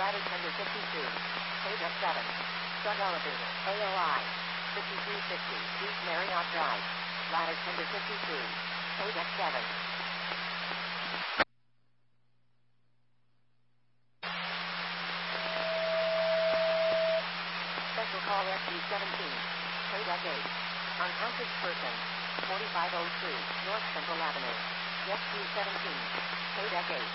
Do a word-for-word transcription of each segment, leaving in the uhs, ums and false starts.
Ladder tender fifty-two. Pay deck seven. Sub elevator. A O I. fifty-two sixty. East Marriott Drive. Ladder tender fifty-two. Pay deck seven. Special call S G seventeen. Pay deck eight. Unconscious person. forty-five oh two. North Central Avenue. S G seventeen. Pay deck eight.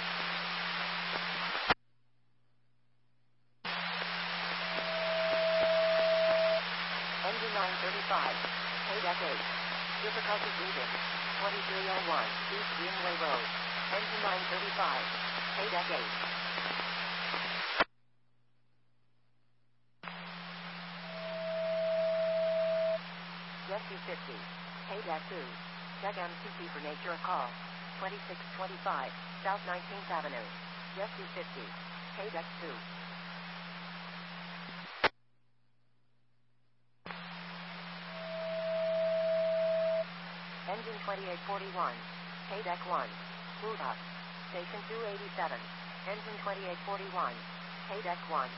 Engine nine thirty-five. Pay deck eight. Difficulty breathing. twenty-three oh one. East Greenway Road. Engine nine thirty-five. Pay deck eight. Rescue fifty. Pay deck two. Deck M C P for nature a call. twenty-six twenty-five. South nineteenth Avenue. Rescue fifty. Pay deck two. Engine twenty-eight forty-one. Pay deck one. Move up. Station two eighty-seven. Engine twenty-eight forty-one. Pay deck one.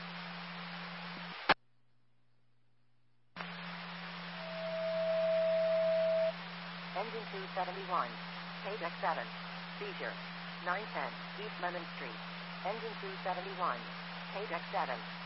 Engine two seventy-one. Pay deck seven. Seizure. nine ten. East Lemon Street. Engine two seventy-one. Pay deck seven.